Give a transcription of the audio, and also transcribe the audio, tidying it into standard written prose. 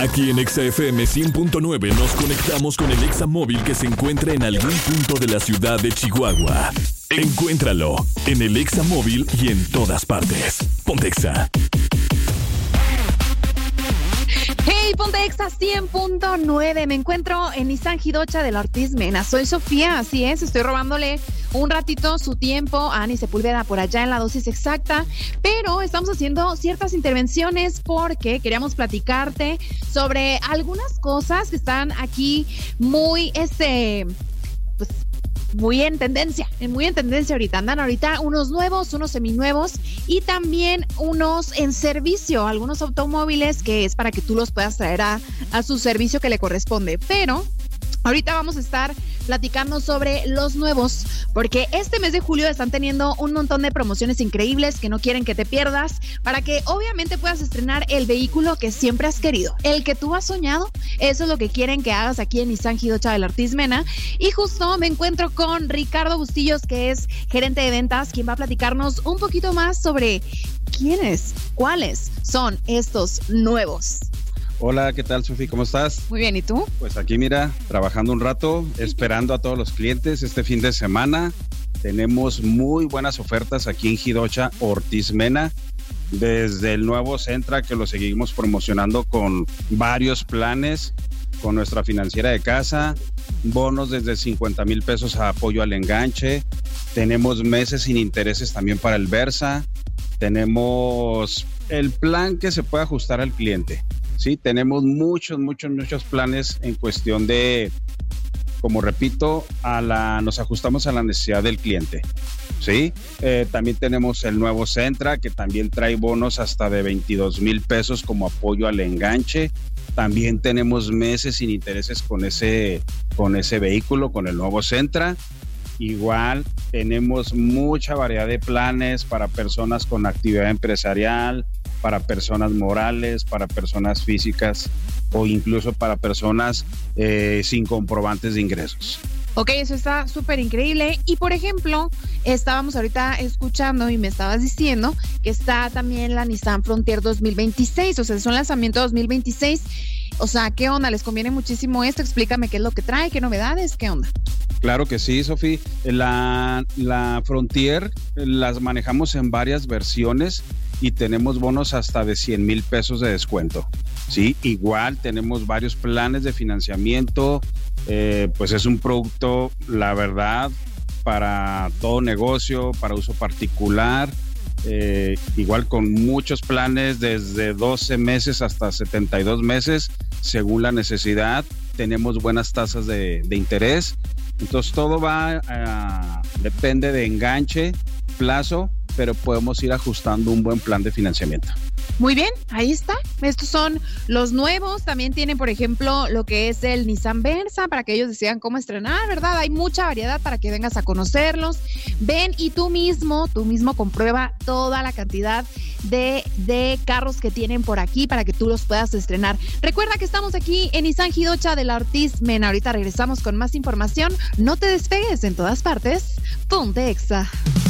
Aquí en Exa FM 100.9 nos conectamos con el Exa móvil que se encuentra en algún punto de la ciudad de Chihuahua. Encuéntralo en el Exa móvil y en todas partes. Ponte Exa. Hey, ponte Exa 100.9. Me encuentro en Nissan Hidocha de la Ortiz Mena. Soy Sofía, así es. Estoy robándole un ratito su tiempo a Ani Sepúlveda por allá en la dosis exacta. Pero estamos haciendo ciertas intervenciones porque queríamos platicarte sobre algunas cosas que están aquí muy, muy en tendencia ahorita. Andan ahorita unos nuevos, unos seminuevos y también unos en servicio, algunos automóviles que es para que tú los puedas traer a su servicio que le corresponde. Pero ahorita vamos a estar platicando sobre los nuevos, porque este mes de julio están teniendo un montón de promociones increíbles que no quieren que te pierdas, para que obviamente puedas estrenar el vehículo que siempre has querido, el que tú has soñado. Eso es lo que quieren que hagas aquí en Nissan Hidocha de la Ortiz Mena. Y justo me encuentro con Ricardo Bustillos, que es gerente de ventas, quien va a platicarnos un poquito más sobre cuáles son estos nuevos. Hola, ¿qué tal, Sofi? ¿Cómo estás? Muy bien, ¿y tú? Pues aquí, mira, trabajando un rato, esperando a todos los clientes este fin de semana. Tenemos muy buenas ofertas aquí en Hidocha Ortiz Mena, desde el nuevo Sentra, que lo seguimos promocionando con varios planes, con nuestra financiera de casa, bonos desde 50,000 pesos a apoyo al enganche. Tenemos meses sin intereses también para el Versa. Tenemos el plan que se puede ajustar al cliente. Sí, tenemos muchos planes en cuestión de, como repito, nos ajustamos a la necesidad del cliente. Sí, también tenemos el nuevo Sentra, que también trae bonos hasta de 22,000 pesos como apoyo al enganche. También tenemos meses sin intereses con ese vehículo, con el nuevo Sentra. Igual tenemos mucha variedad de planes para personas con actividad empresarial, para personas morales, para personas físicas o incluso para personas sin comprobantes de ingresos. Ok, eso está súper increíble. Y por ejemplo, estábamos ahorita escuchando y me estabas diciendo que está también la Nissan Frontier 2026, o sea, es un lanzamiento 2026. O sea, ¿qué onda? ¿Les conviene muchísimo esto? Explícame qué es lo que trae, qué novedades, qué onda. Claro que sí, Sofi. La Frontier las manejamos en varias versiones y tenemos bonos hasta de 100,000 pesos de descuento. Sí, igual tenemos varios planes de financiamiento. Pues es un producto, la verdad, para todo negocio, para uso particular. Igual con muchos planes desde 12 meses hasta 72 meses, según la necesidad. Tenemos buenas tasas de interés. Entonces todo depende de enganche, plazo, pero podemos ir ajustando un buen plan de financiamiento. Muy bien, ahí está. Estos son los nuevos. También tienen, por ejemplo, lo que es el Nissan Versa, para que ellos decidan cómo estrenar, ¿verdad? Hay mucha variedad para que vengas a conocerlos. Ven y tú mismo comprueba toda la cantidad de carros que tienen por aquí para que tú los puedas estrenar. Recuerda que estamos aquí en Nissan Hidocha de la Ortiz Mena. Ahorita regresamos con más información. No te despegues, en todas partes. Ponte Exa.